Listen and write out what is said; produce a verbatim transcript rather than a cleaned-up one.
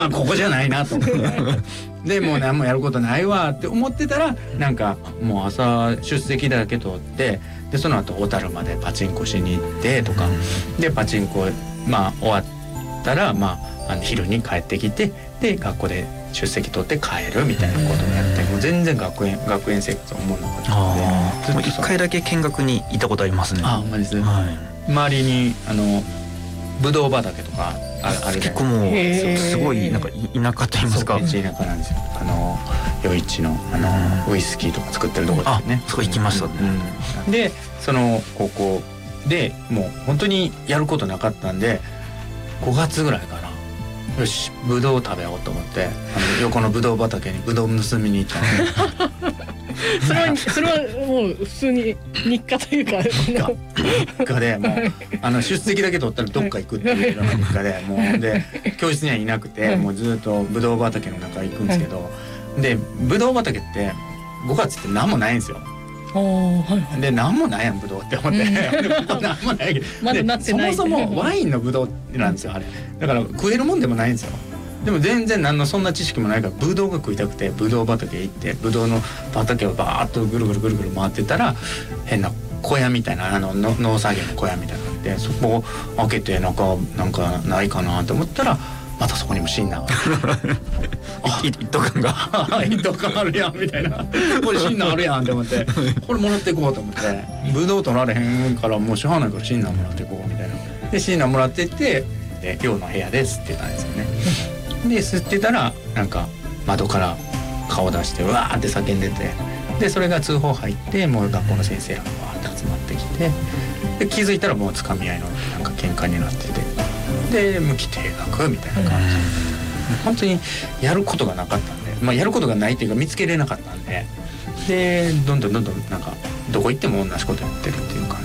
あここじゃないなと思ってでもう何もやることないわって思ってたらなんかもう朝出席だけ取ってでその後小樽までパチンコしに行ってとかでパチンコまあ終わったらまああの昼に帰ってきてで学校で出席取って帰るみたいなことをやってもう全然学園学園生活は思わなかったので一回だけ見学に行ったことありますね。 あほんまですね、 はい、 周りにあのぶどう畑とかああれ結構もうすごいなんか田舎と言いますかめっちゃ田舎なんですよ。あの余市のあの、うん、ウイスキーとか作ってるところですね。 あそこ行きましたね、 うん、でその高校でもう本当にやることなかったんでごがつぐらいかなよしぶどう食べようと思ってあの横のぶどう畑にぶどう盗みに行ったのそれはそれはもう普通に日課というか日課でもうあの出席だけ取ったらどっか行くっていうのが日課でもうで教室にはいなくてもうずっとぶどう畑の中行くんですけどでぶどう畑ってごがつって何もないんですよ。はいはい、で何もないやんぶどうって思って、うん、ここ何もないけどまだなってないそもそもワインのぶどうなんですよあれだから食えるもんでもないんですよ。でも全然何のそんな知識もないからブドウが食いたくてブドウ畑へ行ってブドウの畑をバーッとぐるぐるぐるぐる回ってたら変な小屋みたいなあの農作業の小屋みたいなのがあってそこを開けてなんかなんかないかなと思ったらまたそこにもシンナーが一斗缶が一斗缶あるやんみたいなこれシンナーあるやんって思ってこれもらっていこうと思ってブドウ取られへんからもうしゃあないからシンナーもらっていこうみたいなでシンナーもらってってで寮の部屋で吸ってたんですよね。で吸ってたらなんか窓から顔出してうわーって叫んでてでそれが通報入ってもう学校の先生らがわーって集まってきてで気づいたらもうつかみ合いのなんか喧嘩になっててで無期停学みたいな感じで本当にやることがなかったんで、まあ、やることがないっていうか見つけれなかったんででどんどんどんどんなんかどこ行っても同じことやってるっていう感